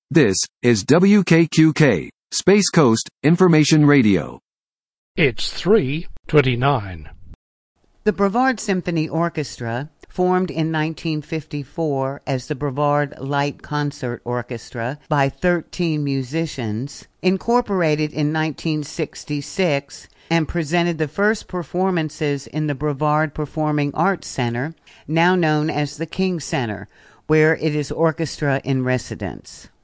This is WKQK, Space Coast Information Radio. It's 3:29. The Brevard Symphony Orchestra, formed in 1954 as the Brevard Light Concert Orchestra by 13 musicians, incorporated in 1966 and presented the first performances in the Brevard Performing Arts Center, now known as the King Center, where it is orchestra in residence.